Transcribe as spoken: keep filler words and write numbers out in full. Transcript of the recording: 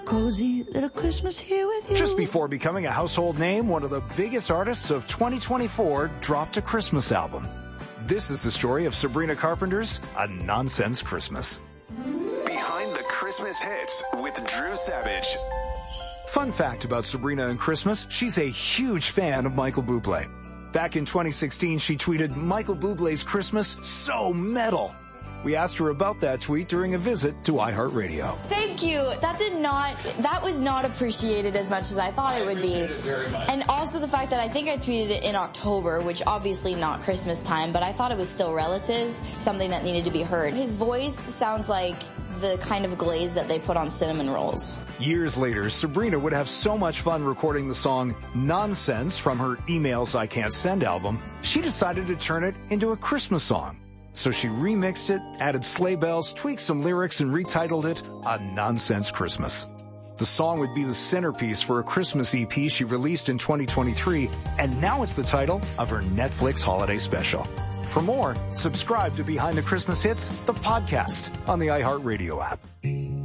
Cozy little Christmas here with you. Just before becoming a household name, one of the biggest artists of twenty twenty-four dropped a Christmas album. This is the story of Sabrina Carpenter's A Nonsense Christmas. Behind the Christmas hits with Drew Savage. Fun fact about Sabrina and Christmas, she's a huge fan of Michael Bublé. Back in twenty sixteen, she tweeted, "Michael Bublé's Christmas, so metal." We asked her about that tweet during a visit to iHeartRadio. Thank you. That did not, that was not appreciated as much as I thought it would be. And also the fact that I think I tweeted it in October, which obviously not Christmas time, but I thought it was still relative, something that needed to be heard. His voice sounds like the kind of glaze that they put on cinnamon rolls. Years later, Sabrina would have so much fun recording the song Nonsense from her Emails I Can't Send album, she decided to turn it into a Christmas song. So she remixed it, added sleigh bells, tweaked some lyrics, and retitled it A Nonsense Christmas. The song would be the centerpiece for a Christmas E P she released in twenty twenty-three, and now it's the title of her Netflix holiday special. For more, subscribe to Behind the Christmas Hits, the podcast, on the iHeartRadio app.